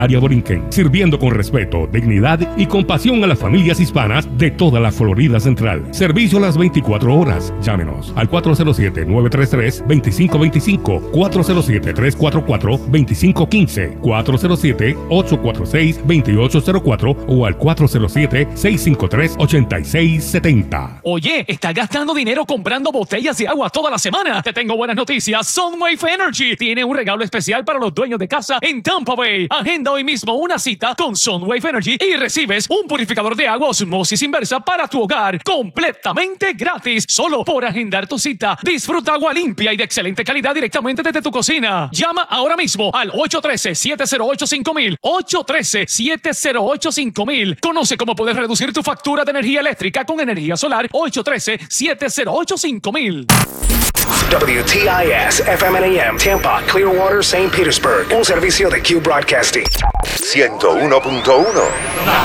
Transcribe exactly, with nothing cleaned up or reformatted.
Área Borinquen, sirviendo con respeto, dignidad y compasión a las familias hispanas de toda la Florida Central. Servicio a las veinticuatro horas. Llámenos al cuatro cero siete, nueve tres tres, dos cinco dos cinco, cuatro cero siete, tres cuatro cuatro, dos cinco uno cinco, cuatro cero siete, ocho cuatro seis, dos ocho cero cuatro o al cuatro cero siete, seis cinco tres, ocho seis siete cero. Oye, ¿estás gastando dinero comprando botellas de agua toda la semana? Te tengo buenas noticias. Sunwave Energy tiene un regalo especial para los dueños de casa en Tampa Bay. Agenda hoy mismo una cita con Sunwave Energy y recibes un purificador de agua osmosis inversa para tu hogar completamente gratis. Solo por agendar tu cita. Disfruta agua limpia y de excelente calidad directamente desde tu cocina. Llama ahora mismo al ocho uno tres, siete cero ocho, cinco mil. ocho uno tres, siete cero ocho, cinco mil. Conoce cómo puedes reducir tu factura de energía eléctrica con energía solar. ocho uno tres, siete cero ocho, cinco mil. W T I S F M N A M Tampa, Clearwater, Saint Petersburg. Un servicio de Q Broadcasting. ciento uno punto uno